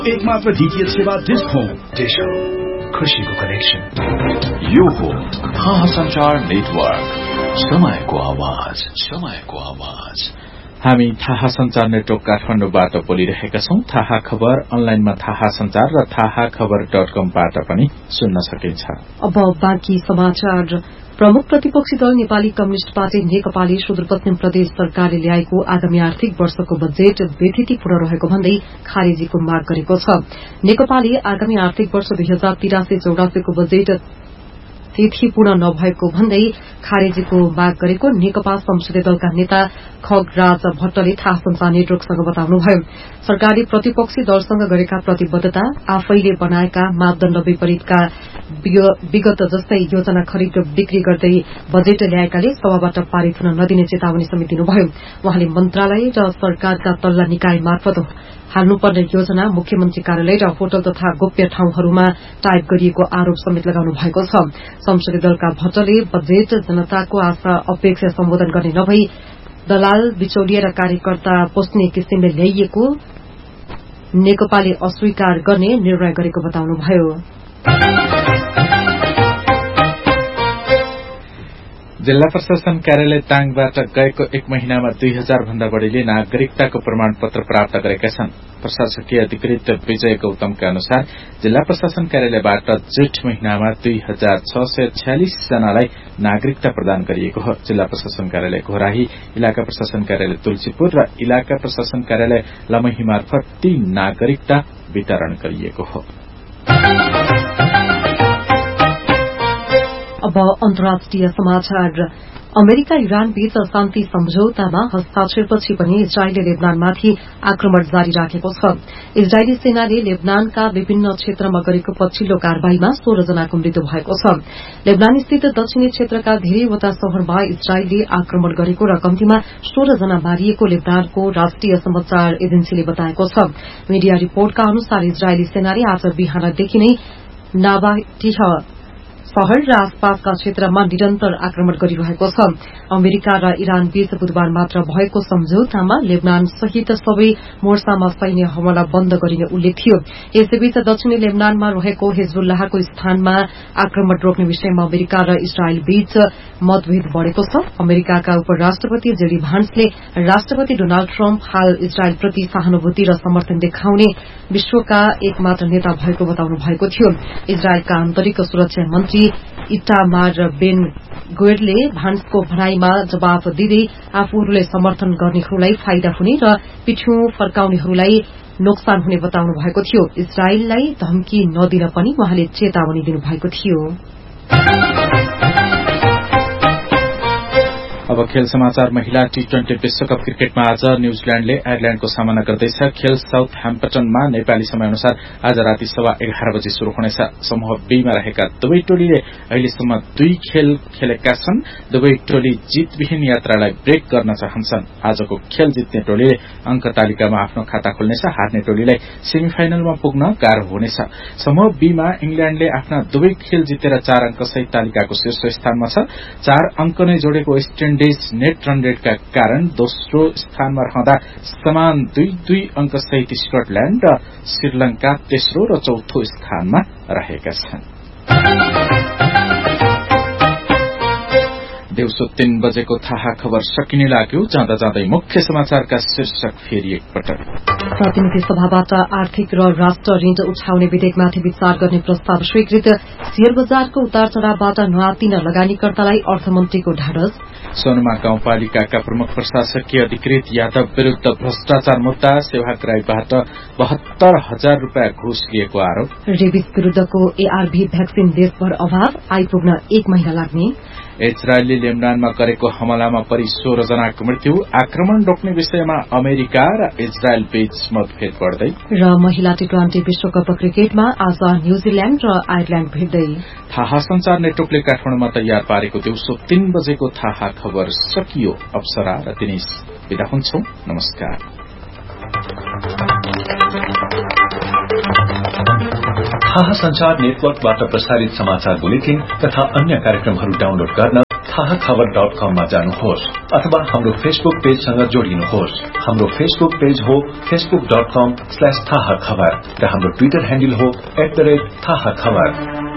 एकमात्र डीटीएच सेवा dish home. Dish home, खुशीको कनेक्सन। यो हो थाहा संचार नेटवर्क, समयको आवाज, समयको आवाज। हामी थाहा संचार नेटवर्क काठमाडौँबाट बोलिरहेका छौं। थाहा खबर अनलाइनमा थाहा संचार र थाहाखबर.com-बाट पनि सुन्न सकिन्छ। अब बाँकी समाचार। प्रमुख प्रतिपक्षी दल नेपाली कम्युनिष्ट पार्टी नेकपाले सुदूरपश्चिम प्रदेश सरकारले ल्याएको आगामी आर्थिक वर्षको बजेट व्यतिथिपूर्ण रहेको भन्दै खारेजीको माग गरेको छ। नेकपाले आगामी आर्थिक वर्ष 2083-84 को बजेट तिथिपूर्ण नभएको भन्दै खारेजीको माग गरेको नेकपा संसदीय दलका नेता खगराज भट्टले थाहा संचार नेटवर्कसँग बताउनुभयो। सरकारले प्रतिपक्षी दलसँग गरेका प्रतिबद्धता, आफैले बनाएका मापदण्ड विपरीतका विगत जस्तै योजना खरिद र बिक्री गर्दै बजेट ल्याएकाले सभाबाट पारित हुन नदिने चेतावनी समेत दिनुभयो। वहाँले मन्त्रालय र सरकारका तल्ला निकाय मार्फत हाल्नुपर्ने योजना मुख्यमन्त्री कार्यालय र होटल तथा गोप्य ठाउँहरूमा टाइप गरिएको आरोप समेत लगाउनु भएको छ। संसदीय दलका भट्टले बजेट जनताको आशा अपेक्षा सम्बोधन गर्ने नभई दलाल, बिचौलिया र कार्यकर्ता पोस्ने किसिमले ल्याइएको नेकपाले अस्वीकार गर्ने निर्णय गरेको बताउनुभयो। जिल्ला प्रशासन कार्यालय ताङबाट गएको 1 महिनामा 2000 भन्दा बढ़ीले नागरिकताको प्रमाणपत्र प्राप्त गरेका छन्। प्रशासकीय अधिकृत विजय गौतमका अनुसार जिल्ला प्रशासन कार्यालयबाट जेठ महिनामा 2646 जनालाई नागरिकता प्रदान गरिएको हो। जिल्ला प्रशासन कार्यालय घोराही, इलाका प्रशासन कार्यालय तुलसीपुर र इलाका प्रशासन कार्यालय लमही मार्फत ती नागरिकता वितरण गरिएको हो। अब अन्तर्राष्ट्रिय समाचार। अमेरिका इरान बीच शान्ति सम्झौतामा हस्ताक्षरपछि पनि इजरायलले लेबनानमाथि आक्रमण जारी राखेको छ। इजरायली सेनाले लेबनानका विभिन्न क्षेत्रमा गरेको पछिल्लो कारवाहीमा 16 जनाको मृत्यु भएको छ। लेबनानस्थित दक्षिणी क्षेत्रका धेरैवटा शहरमा इजरायलले आक्रमण गरेको र कम्तीमा 16 जना मारिएको लेबनानको राष्ट्रिय समाचार एजेन्सीले बताएको छ। मीडिया रिपोर्टका अनुसार इजरायली सेनाले आज बिहानदेखि नै नाबाटिह शहर र आसपासका क्षेत्रमा निरन्तर आक्रमण गरिरहेको छ। अमेरिका र इरान बीच बुधबार मात्र भएको सम्झौतामा लेबनान सहित सबै मोर्चामा सैन्य हमला बन्द गरिने उल्लेख थियो। यसैबीच दक्षिणी लेबनानमा रहेको हिजबुल्लाहको स्थानमा आक्रमण रोक्ने विषयमा अमेरिका र इजरायल बीच मतभेद बढ़ेको छ। अमेरिकाका उपराष्ट्रपति जेडी भान्सले राष्ट्रपति डोनाल्ड ट्रम्प हाल इजरायलप्रति सहानुभूति र समर्थन देखाउने विश्वका एकमात्र नेता भएको बताउनु भएको थियो। इजरायलका आन्तरिक सुरक्षा मन्त्री इटामार बेन ग्वेरले भान्सको भनाईमा जवाफ दिँदै आफूहरूलाई समर्थन गर्नेहरूलाई फाइदा हुने र पिठ्यौं फर्काउनेहरूलाई नोक्सान हुने बताउनु भएको थियो। इजरायललाई धम्की नदिन पनि उहाँले चेतावनी दिनुभएको थियो। अब खेल समाचार। महिला टी20 विश्वकप क्रिकेटमा आज न्यूजील्याण्डले आयरल्याण्डको सामना गर्दैछ। खेल साउथ ह्याम्पटनमा नेपाली समय अनुसार आज राति 11:15 बजे शुरू हुनेछ। समूह बीमा रहेका दुवै टोलीले अहिलेसम्म 2 खेल खेलेका छन्। दुवै टोली जितविहीन यात्रालाई ब्रेक गर्न चाहन्छन्। आजको खेल जित्ने टोलीले अंक तालिकामा आफ्नो खाता खोल्नेछ। हार्ने टोलीलाई सेमिफाइनलमा पुग्न गाह्रो हुनेछ। समूह बीमा इंग्ल्याण्डले आफ्ना दुवै खेल जितेर 4 अंकसहित तालिकाको शीर्ष स्थानमा छ। 4 अंक नै जोडेको वेस्ट इन्डिज नेट रन रेटका कारण दोस्रो स्थानमा रहँदा समान 2-2 अंक सहित स्कटल्याण्ड र श्रीलंका तेस्रो र चौथो स्थानमा रहेका छन्। दिउँसो 3 बजेको थाहा खबर सकिने लाग्यो। जाँदा जाँदै मुख्य समाचारका शीर्षक फेरि एकपटक। प्रतिनिधि सभाबाट आर्थिक र राष्ट्र ऋण उठाउने विधेयकमाथि विचार गर्ने प्रस्ताव स्वीकृत। शेयर बजारको उतार चढ़ावबाट नआत्तिन लगानीकर्तालाई अर्थमन्त्रीको ढाडस। सोनुमा गाउँपालिकाका प्रमुख प्रशासकीय अधिकृत यादव विरूद्ध भ्रष्टाचार मुद्दा। सेवाग्राहीबाट 72,000 रूपियाँ घुस लिएको आरोप। रेबिस विरूद्धको एआरभी भ्याक्सिन देशभर अभाव, आइपुग्न 1 महिना लाग्ने। इजरायलले लेबनानमा गरेको हमलामा परि 16 जनाको मृत्यु। आक्रमण रोक्ने विषयमा अमेरिका र इजरायल बीच मतभेद बढ्दै। र महिला टी20 विश्वकप क्रिकेटमा आज न्यूजील्याण्ड र आयरल्याण्ड भिड्दै। थाहा संचार नेटवर्कले काठमाडौँमा तयार पारेको दिउँसो 3 बजेको थाहा खबर सकियो। अप्सरा र दिनेश बिदा हुन्छौं। नमस्कार। थाहा संचार नेटवर्कबाट प्रसारित समाचार बुलेटिन तथा अन्य कार्यक्रमहरू डाउनलोड गर्न थाहाखबर.com मा जानुहोस् अथवा हाम्रो फेसबुक पेजसँग जोडिनुहोस्। हाम्रो फेसबुक पेज हो facebook.com/थाहाखबर र हाम्रो ट्विटर ह्यान्डल हो @थाहाखबर।